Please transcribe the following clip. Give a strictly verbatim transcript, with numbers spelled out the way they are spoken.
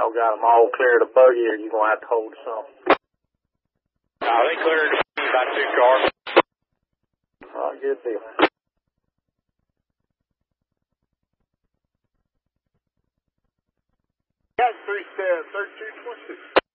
y'all got them all cleared a buggy, or you gonna have to hold something? No, they cleared about two cars. All right, good deal. Got three seven, thirty-two twenty-six.